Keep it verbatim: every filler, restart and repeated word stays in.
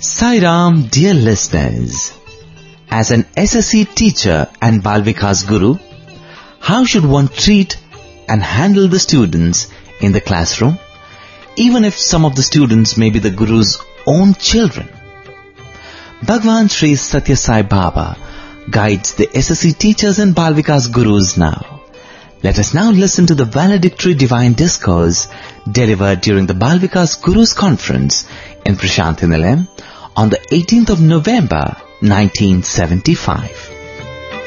Sai Ram, dear listeners, as an S S C teacher and Bal Vikas Guru, how should one treat and handle the students in the classroom, even if some of the students may be the Guru's own children? Bhagwan Sri Satya Sai Baba guides the S S C teachers and Bal Vikas Gurus now. Let us now listen to the valedictory divine discourse delivered during the Bal Vikas Gurus conference in Prashanthi Nilayam on the eighteenth of November nineteen seventy-five.